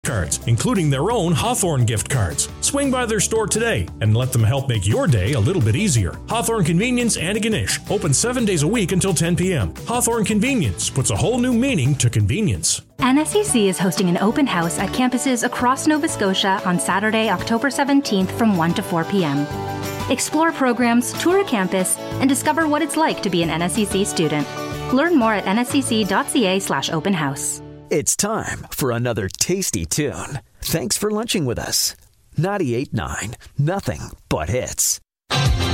cards, including their own Hawthorne gift cards. Swing by their store today and let them help make your day a little bit easier. Hawthorne Convenience, Antigonish, open 7 days a week until 10 p.m. Hawthorne Convenience puts a whole new meaning to convenience. NSEC is hosting an open house at campuses across Nova Scotia on Saturday, October 17th from 1 to 4 p.m. Explore programs, tour a campus, and discover what it's like to be an NSEC student. Learn more at nsec.ca/openhouse. It's time for another tasty tune. Thanks for lunching with us. 98.9, nothing but hits.